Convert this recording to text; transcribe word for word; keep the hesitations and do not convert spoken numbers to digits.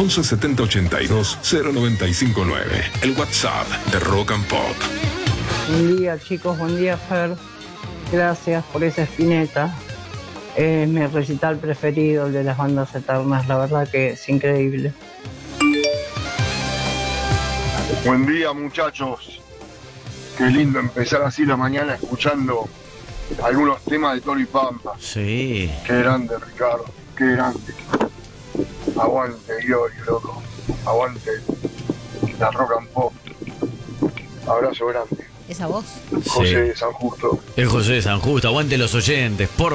once setenta ochenta y dos cero noventa y cinco nueve. El WhatsApp de Rock and Pop. Buen día, chicos, buen día, Fer. Gracias por esa espineta. Es mi recital preferido, el de las bandas eternas. La verdad que es increíble. Buen día, muchachos. Qué lindo empezar así la mañana escuchando algunos temas de Toro y Pampa. Sí. Qué grande, Ricardo. Qué grande. Aguante, Iorio, loco. Aguante la Rock and Pop. Abrazo grande. Esa voz. José Sí. de San Justo. El José de San Justo. Aguante los oyentes, por